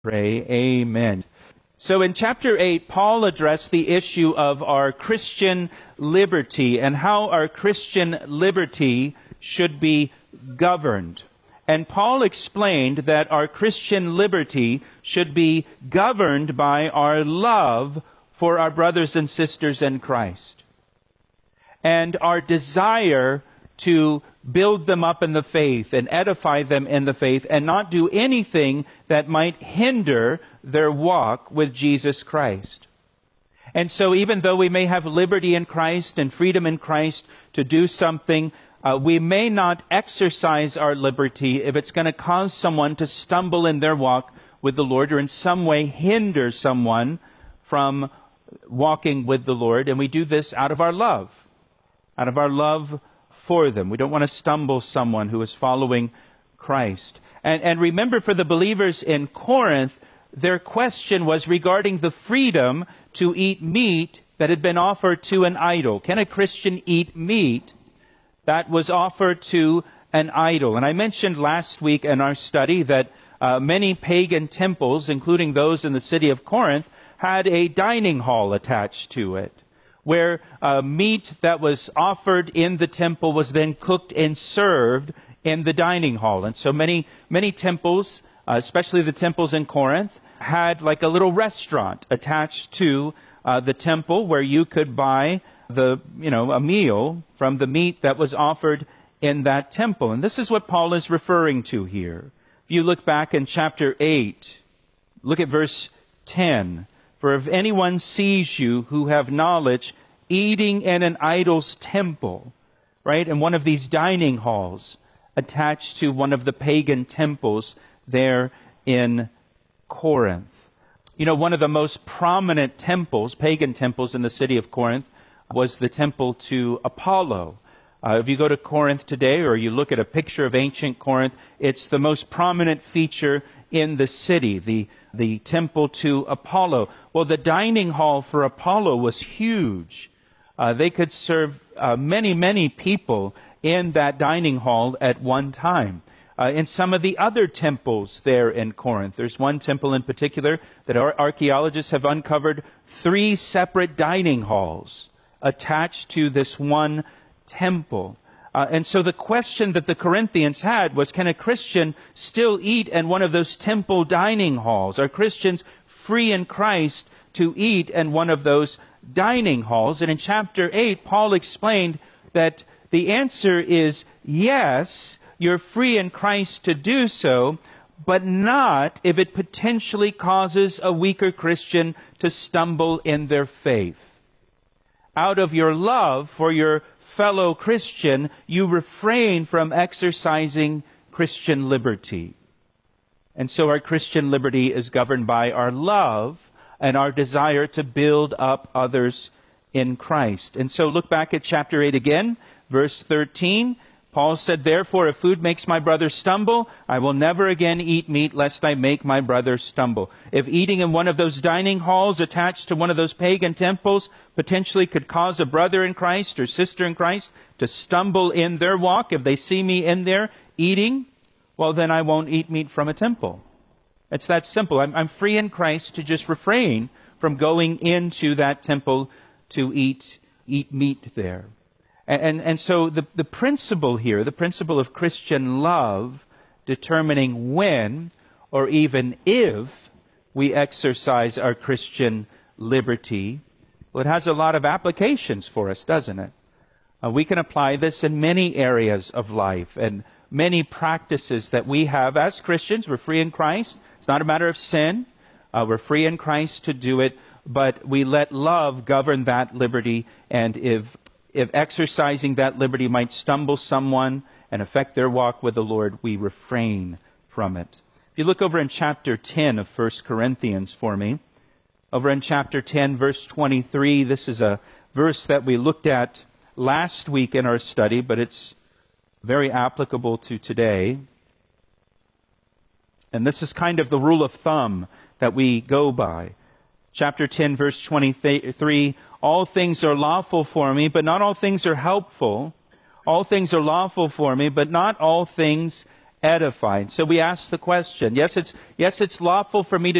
Pray, amen. So in chapter 8, Paul addressed the issue of our Christian liberty and how our Christian liberty should be governed. And Paul explained that our Christian liberty should be governed by our love for our brothers and sisters in Christ, and our desire to build them up in the faith and edify them in the faith and not do anything that might hinder their walk with Jesus Christ. And so even though we may have liberty in Christ and freedom in Christ to do something, we may not exercise our liberty if it's going to cause someone to stumble in their walk with the Lord or in some way hinder someone from walking with the Lord. And we do this out of our love for them. We don't want to stumble someone who is following Christ. And remember, for the believers in Corinth, their question was regarding the freedom to eat meat that had been offered to an idol. Can a Christian eat meat that was offered to an idol? And I mentioned last week in our study that many pagan temples, including those in the city of Corinth, had a dining hall attached to it, where meat that was offered in the temple was then cooked and served in the dining hall. And so many temples, especially the temples in Corinth, had like a little restaurant attached to the temple where you could buy a meal from the meat that was offered in that temple. And this is what Paul is referring to here. If you look back in chapter 8, look at verse 10. For if anyone sees you who have knowledge eating in an idol's temple, right, in one of these dining halls attached to one of the pagan temples there in Corinth. You know, one of the most prominent temples, pagan temples in the city of Corinth, was the temple to Apollo. If you go to Corinth today or you look at a picture of ancient Corinth, it's the most prominent feature in the city, the temple to Apollo. Well, the dining hall for Apollo was huge. They could serve many people in that dining hall at one time. In some of the other temples there in Corinth, there's one temple in particular that archaeologists have uncovered 3 separate dining halls attached to this one temple. And so the question that the Corinthians had was, can a Christian still eat in one of those temple dining halls? Are Christians free in Christ to eat in one of those dining halls? And in chapter 8, Paul explained that the answer is yes, you're free in Christ to do so, but not if it potentially causes a weaker Christian to stumble in their faith. Out of your love for your fellow Christian, you refrain from exercising Christian liberty. And so our Christian liberty is governed by our love and our desire to build up others in Christ. And so look back at chapter 8 again, verse 13. Paul said, therefore, if food makes my brother stumble, I will never again eat meat, lest I make my brother stumble. If eating in one of those dining halls attached to one of those pagan temples potentially could cause a brother in Christ or sister in Christ to stumble in their walk, if they see me in there eating, well, then I won't eat meat from a temple. It's that simple. I'm free in Christ to just refrain from going into that temple to eat meat there. And so the principle here, the principle of Christian love, determining when or even if we exercise our Christian liberty, well, it has a lot of applications for us, doesn't it? We can apply this in many areas of life and many practices that we have as Christians. We're free in Christ. It's not a matter of sin. We're free in Christ to do it, but we let love govern that liberty. And if exercising that liberty might stumble someone and affect their walk with the Lord, we refrain from it. If you look over in chapter 10 of 1 Corinthians for me, over in chapter 10, verse 23, this is a verse that we looked at last week in our study, but it's very applicable to today. And this is kind of the rule of thumb that we go by. Chapter 10, verse 23, all things are lawful for me, but not all things are helpful. All things are lawful for me, but not all things edifying. So we ask the question, yes, it's lawful for me to